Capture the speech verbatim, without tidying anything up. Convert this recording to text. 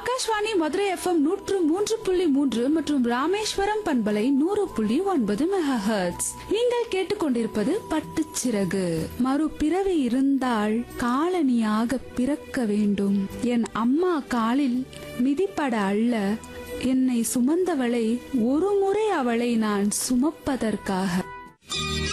Akashvani Madurai FM நூற்று மூன்று புள்ளி மூன்று மற்றும் ராமேஸ்வரம் பண்பலை நூறு புள்ளி ஒன்பது மெகா ஹெர்ட்ஸ். நீங்கள் கேட்டுக்கொண்டிருப்பது பட்டுச்சிறகு. மறுபிறவி இருந்தால் காலனியாக பிறக்க வேண்டும். என் அம்மா காலில் மிதிப்பட அல்ல, என்னை சுமந்தவளை ஒரு முறை அவளை நான் சுமப்பதற்காக.